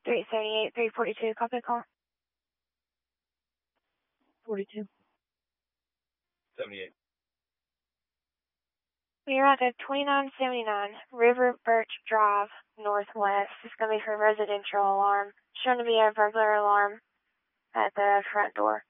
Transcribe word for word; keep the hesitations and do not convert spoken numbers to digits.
three seventy-eight, three forty-two, copy call. forty-two. seventy-eight. We're at the twenty-nine seventy-nine River Birch Drive, Northwest. It's going to be for residential alarm. Shown to be a burglar alarm at the front door.